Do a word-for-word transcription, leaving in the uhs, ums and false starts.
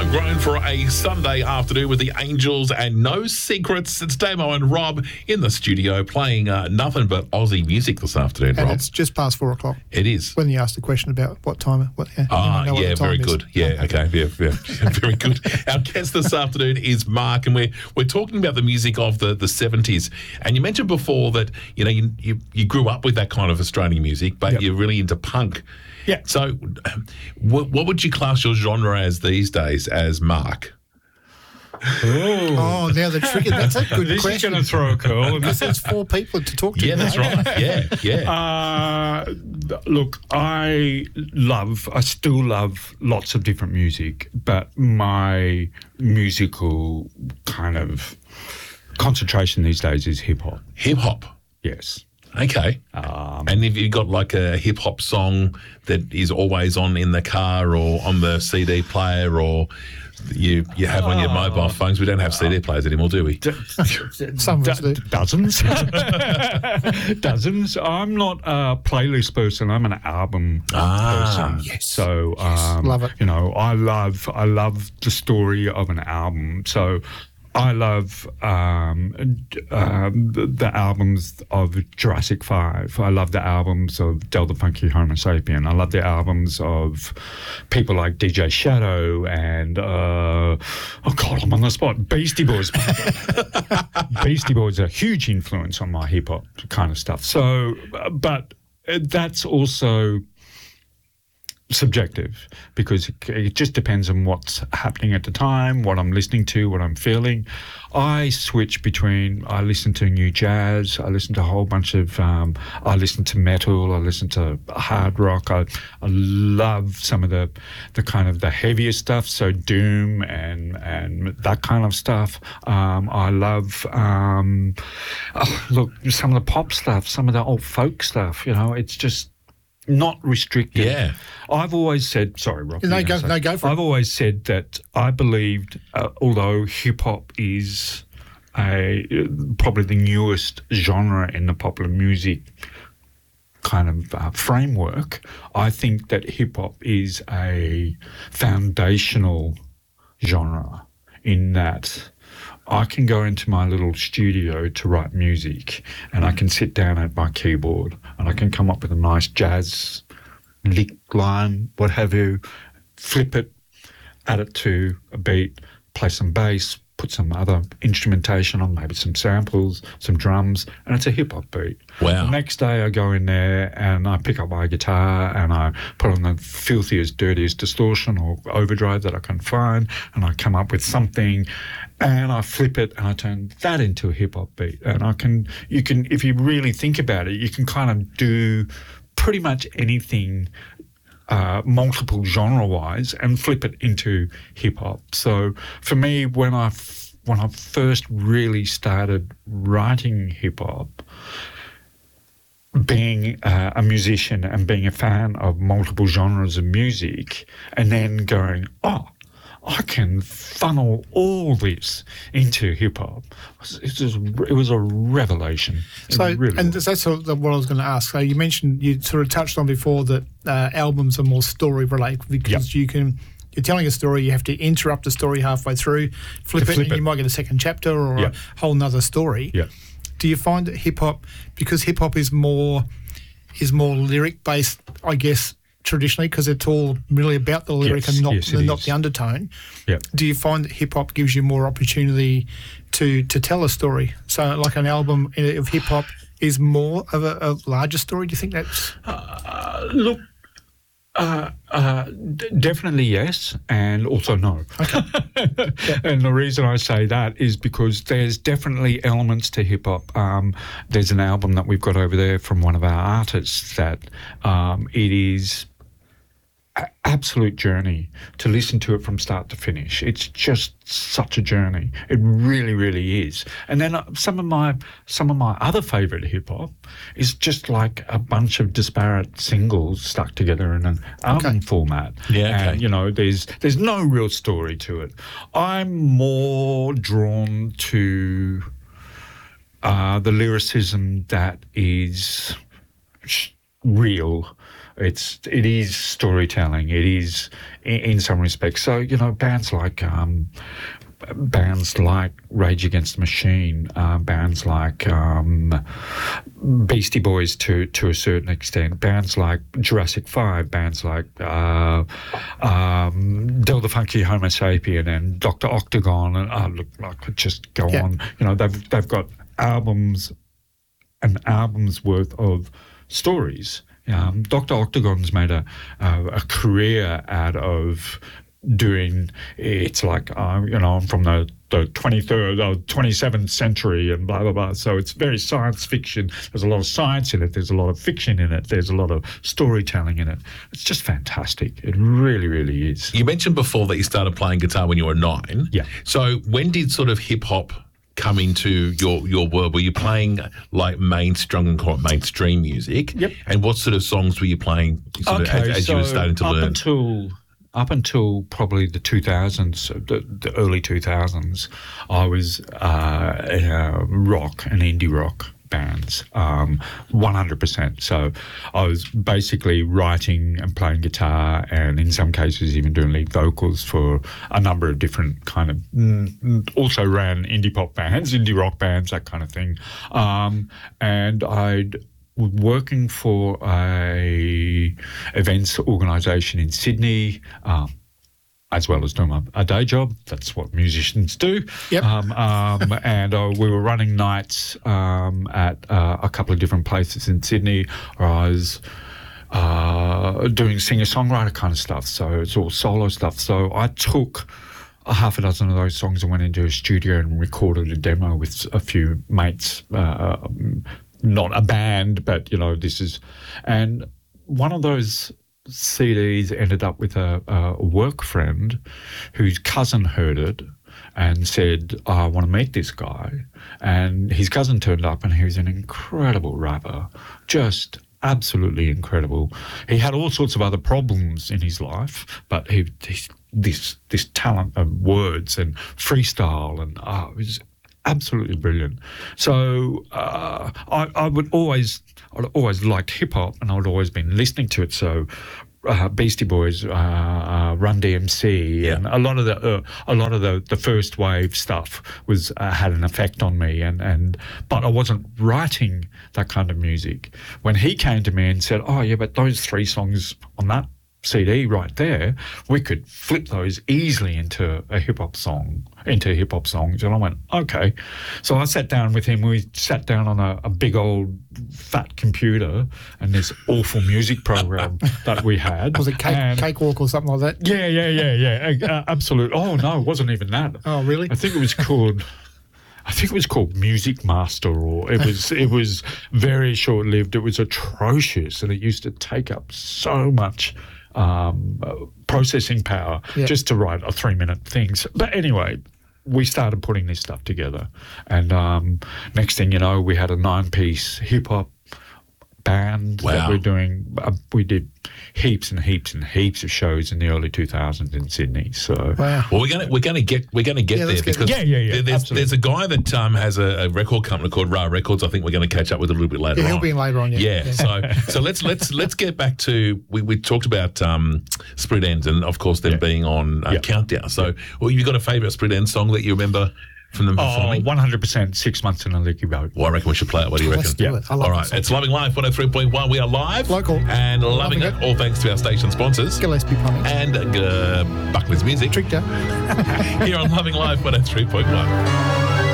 Grown for a Sunday afternoon with the Angels and No Secrets. It's Damo and Rob in the studio playing uh, nothing but Aussie music this afternoon, and Rob. it's just past four o'clock. It is. When you asked the question about what time, what, yeah, Ah, you know yeah, what the very time is. good. Yeah, okay, yeah, yeah, very good. Our guest this afternoon is Mark, and we're we're talking about the music of the the seventies. And you mentioned before that you know you you, you grew up with that kind of Australian music, but Yep. you're really into punk. Yeah. So, what, what would you class your genre as these days, as Mark? Oh, now the tricky. That's a good This question. is going to throw a curl. Because there's four people to talk to. Yeah, that's mate. right. Yeah, yeah. Uh, look, I love, I still love lots of different music, but my musical kind of concentration these days is hip hop. Hip hop. Yes. Okay. Um, And have you got like a hip hop song that is always on in the car or on the C D player, or you you have on your mobile phones? We don't have C D players anymore, do we? Some of us do. Dozens. Dozens. I'm not a playlist person. I'm an album Ah, person. yes, So, um, love it. You know, I love, I love the story of an album. So, I love um, um, the, the albums of Jurassic Five. I love the albums of Del the Funky Homo Sapien. I love the albums of people like D J Shadow and, uh, oh God, I'm on the spot, Beastie Boys. Beastie Boys are a huge influence on my hip hop kind of stuff. So, but that's also subjective, because it, it just depends on what's happening at the time, what I'm listening to, what I'm feeling. I switch between, I listen to new jazz, I listen to a whole bunch of, um, I listen to metal, I listen to hard rock. I, I love some of the, the kind of the heavier stuff, so doom and and that kind of stuff. Um, I love, um, oh, look, some of the pop stuff, some of the old folk stuff, you know, it's just not restricted. Yeah. I've always said, sorry, Rob. No, you go- say- no, go for it. I've always said that I believed, uh, although hip hop is a probably the newest genre in the popular music kind of uh, framework, I think that hip hop is a foundational genre in that I can go into my little studio to write music, and I can sit down at my keyboard and I can come up with a nice jazz lick line, what have you, flip it, add it to a beat, play some bass, put some other instrumentation on, maybe some samples, some drums, and it's a hip-hop beat. Wow. The next day I go in there and I pick up my guitar and I put on the filthiest, dirtiest distortion or overdrive that I can find, and I come up with something, and I flip it and I turn that into a hip-hop beat. And I can, you can, if you really think about it, you can kind of do pretty much anything uh, multiple genre-wise and flip it into hip-hop. So for me, when I f- when I first really started writing hip-hop, being uh, a musician and being a fan of multiple genres of music, and then going, oh, I can funnel all this into hip hop. It was, it was a revelation. It So, really and was. that's sort of what I was going to ask. So you mentioned, you sort of touched on before that uh, albums are more story related, because you can, you're telling a story, you have to interrupt the story halfway through, flip To it, flip and it. you might get a second chapter or Yeah. a whole nother story. Yeah. Do you find that hip hop, because hip hop is more is more lyric based, I guess, traditionally, because it's all really about the lyric Yes, and not yes, it and not is. the undertone. Yeah. Do you find that hip hop gives you more opportunity to to tell a story? So, like an album of hip hop is more of a, a larger story. Do you think that's Uh, look, uh, uh, d- definitely yes, and also no. okay? And the reason I say that is because there's definitely elements to hip hop. Um, there's an album that we've got over there from one of our artists that um, it is a- absolute journey to listen to it from start to finish. It's just such a journey. It really, really is. And then uh, some of my some of my other favourite hip hop is just like a bunch of disparate singles stuck together in an album Okay. format. Yeah, okay. And you know, there's there's no real story to it. I'm more drawn to uh, the lyricism that is sh- real. It's it is storytelling. It is in, in some respects. So you know, bands like um, bands like Rage Against the Machine, uh, bands like um, Beastie Boys to to a certain extent, bands like Jurassic Five, bands like uh, um, Del the Funky Homo Sapien and Doctor Octagon, and uh, look, I could just go Yeah. on. You know, they've they've got albums and albums worth of stories. Um, Doctor Octagon's made a uh, a career out of doing. It's like uh, you know, I'm from the the twenty-third or twenty-seventh century and blah blah blah. So it's very science fiction. There's a lot of science in it. There's a lot of fiction in it. There's a lot of storytelling in it. It's just fantastic. It really, really is. You mentioned before that you started playing guitar when you were nine. Yeah. So when did sort of hip hop come into your, your world? Were you playing like mainstream mainstream music? Yep. And what sort of songs were you playing sort of as, as you were starting to up learn? Until, up until probably the two thousands, the, the early two thousands, I was uh, uh, rock and indie rock bands, um, one hundred percent. So I was basically writing and playing guitar, and in some cases even doing lead vocals for a number of different kind of, mm, also ran indie pop bands, indie rock bands, that kind of thing. Um, and I'd working for a events organisation in Sydney, um, as well as doing a, a day job. That's what musicians do. Yep. Um, um, and uh, we were running nights um, at uh, a couple of different places in Sydney. Where I was uh, doing singer-songwriter kind of stuff. So it's all solo stuff. So I took a half a dozen of those songs and went into a studio and recorded a demo with a few mates. Uh, not a band, but, you know, this is... And one of those C Ds ended up with a, a work friend whose cousin heard it and said, oh, I want to meet this guy. And his cousin turned up and he was an incredible rapper, just absolutely incredible. He had all sorts of other problems in his life, but he, he this this talent of words and freestyle, and oh, it was absolutely brilliant. So uh, I, I would always, I'd always liked hip hop, and I'd always been listening to it. So uh, Beastie Boys, uh, uh, Run D M C, Yeah. and a lot of the uh, a lot of the, the first wave stuff was uh, had an effect on me. And, and but I wasn't writing that kind of music. When he came to me and said, "Oh yeah, but those three songs on that C D right there, we could flip those easily into a hip hop song, into hip hop songs." And I went, okay. So I sat down with him. We sat down on a, a big old fat computer and this awful music program that we had. Was it cake, And- Cakewalk or something like that? Yeah, yeah, yeah, yeah. Uh, absolutely. Oh no, it wasn't even that. Oh, really? I think it was called. I think it was called Music Master, or it was it was very short lived. It was atrocious, and it used to take up so much um, uh, processing power Yeah. just to write a three minute things. But anyway, we started putting this stuff together, and um, next thing you know, we had a nine piece hip hop band Wow. that we're doing. Uh, we did heaps and heaps and heaps of shows in the early two thousands in Sydney. So Wow. Well, we're gonna we're gonna get we're gonna get Yeah, there let's get because there. Yeah, yeah, yeah, there- there's absolutely. there's a guy that um, has a, a record company called Ra Records. I think we're going to catch up with a little bit later Yeah, he'll on. be in later on, yeah. Yeah. Yeah. So so let's let's let's get back to we, we talked about um, Split Ends and of course them Yeah. being on uh, Yeah. Countdown. So well, you've got a favourite Split Ends song that you remember from them oh, performing? one hundred percent Six Months in a Leaky Boat. Well, I reckon we should play it. What do you reckon? Let's do Yeah. it. I love All that right, song. it's Loving Life one oh three point one. We are live. Local. And loving, Loving it. it. All thanks to our station sponsors. Gillespie Plumbing. And uh, Buckley's Music Tricked out. here on Loving Life one oh three point one.